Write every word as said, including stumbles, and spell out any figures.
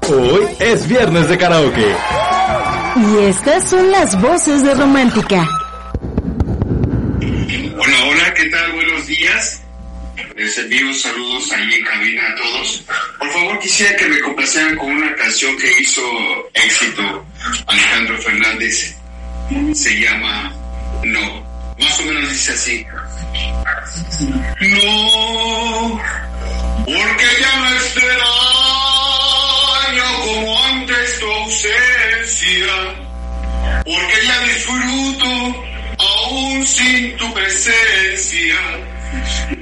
Hoy es viernes de karaoke. Y estas son las voces de Romántica. Hola, hola, ¿qué tal? Buenos días. Les envío saludos ahí en cabina a todos. Por favor, quisiera que me complacieran con una canción que hizo éxito Alejandro Fernández. Se llama No. Más o menos dice así. No, porque ya no extraño como antes tu ausencia, porque ya disfruto aún sin tu presencia.